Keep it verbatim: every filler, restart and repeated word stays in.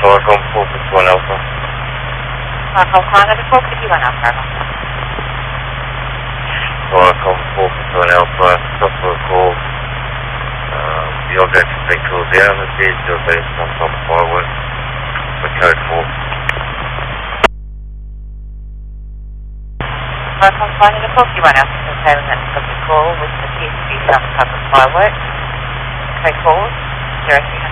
Welcome, four six one Alpha. Welcome, Connor, the four fifty-one Alpha. Welcome, four six one Alpha. Stop for a call. Uh, the object has been cooled down. The speed still based on top of fireworks. For code four. Welcome, Connor, the four fifty-one Alpha. Confirming that the call, which appears to be some type of fireworks. Code four, zero three.